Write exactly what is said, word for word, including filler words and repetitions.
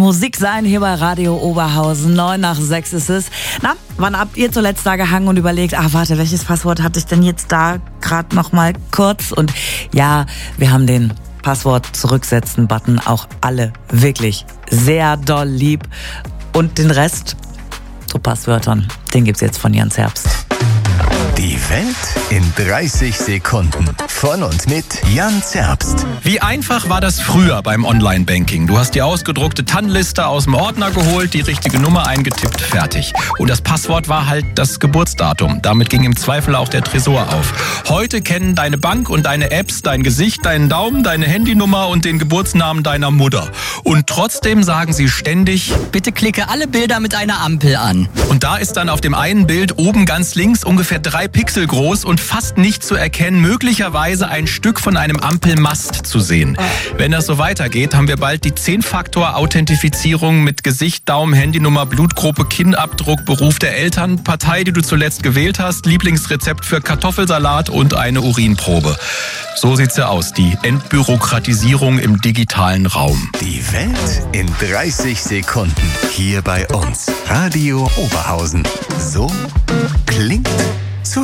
Musik sein hier bei Radio Oberhausen. Neun nach sechs ist es. Na, wann habt ihr zuletzt da gehangen und überlegt, ach warte, welches Passwort hatte ich denn jetzt da gerade noch mal kurz? Und ja, wir haben den Passwort zurücksetzen Button auch alle wirklich sehr doll lieb. Und den Rest zu Passwörtern, den gibt's jetzt von Jan Zerbst. Die Welt in dreißig Sekunden. Von und mit Jan Zerbst. Wie einfach war das früher beim Online-Banking? Du hast die ausgedruckte T A N-Liste aus dem Ordner geholt, die richtige Nummer eingetippt, fertig. Und das Passwort war halt das Geburtsdatum. Damit ging im Zweifel auch der Tresor auf. Heute kennen deine Bank und deine Apps dein Gesicht, deinen Daumen, deine Handynummer und den Geburtsnamen deiner Mutter. Und trotzdem sagen sie ständig: Bitte klicke alle Bilder mit einer Ampel an. Und da ist dann auf dem einen Bild oben ganz links ungefähr drei Pixel groß und fast nicht zu erkennen, möglicherweise ein Stück von einem Ampelmast zu sehen. Wenn das so weitergeht, haben wir bald die zehn-Faktor-Authentifizierung mit Gesicht, Daumen, Handynummer, Blutgruppe, Kinnabdruck, Beruf der Eltern, Partei, die du zuletzt gewählt hast, Lieblingsrezept für Kartoffelsalat und eine Urinprobe. So sieht's ja aus, die Entbürokratisierung im digitalen Raum. Die Welt in dreißig Sekunden. Hier bei uns. Radio Oberhausen. So klingt